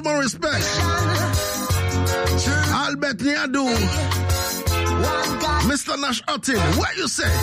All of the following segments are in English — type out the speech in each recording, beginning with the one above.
More respect. Albert Niadu. Mr. Nash Otin, what you say?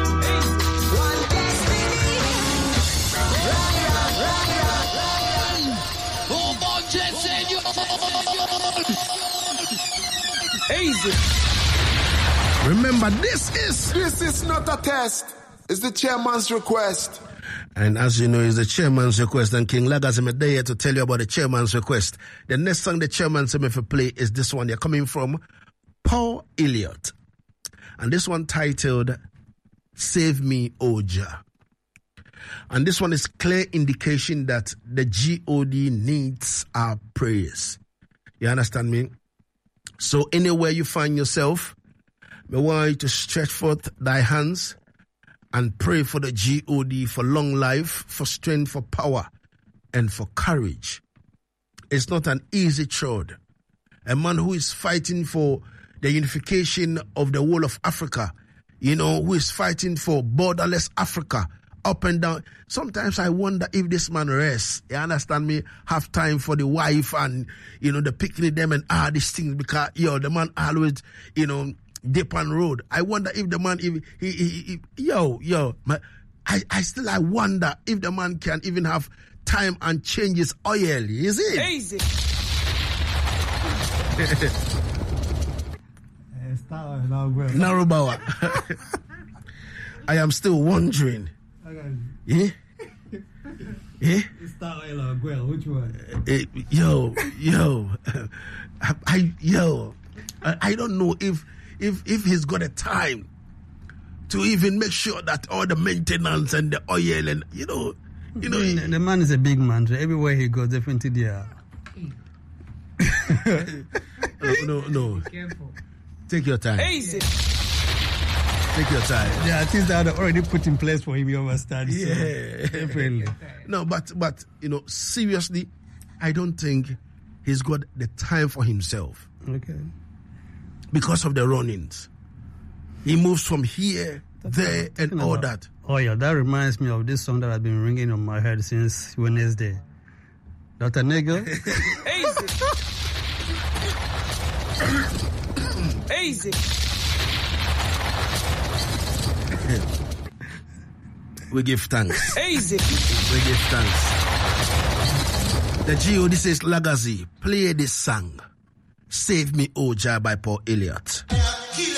Easy. Remember, this is not a test. It's the chairman's request. And as you know, it's the chairman's request. And King Lagas is here to tell you about the chairman's request. The next song the chairman said me for play is this one. They're coming from Paul Elliott. And this one titled Save Me, Oja. And this one is clear indication that the God needs our prayers. You understand me? So anywhere you find yourself, I want you to stretch forth thy hands and pray for the God, for long life, for strength, for power, and for courage. It's not an easy chore. A man who is fighting for the unification of the whole of Africa, who is fighting for borderless Africa, up and down. Sometimes I wonder if this man rests, you understand me, have time for the wife and, the picnic them and these things, because, the man always, dip on road. I wonder if the man, I wonder if the man can even have time and change his oil. Is it? Easy. Narubawa. I am still wondering. Yeah? Yeah? Which one? I don't know if he's got a time to even make sure that all the maintenance and the oil and the man is a big man, so everywhere he goes, definitely there. No. Be careful. Take your time. Easy. Take your time. Yeah, I think that already put in place for him, you understand. Yeah. So, definitely. No, but seriously, I don't think he's got the time for himself. Okay. Because of the run-ins. He moves from here, there, and all that. Oh, yeah, that reminds me of this song that I've been ringing on my head since Wednesday. Dr. Nigel. Easy. Easy. We give thanks. Easy. We give thanks. The God says, Lagazi, play this song. Save Me, Oja by Paul Elliott.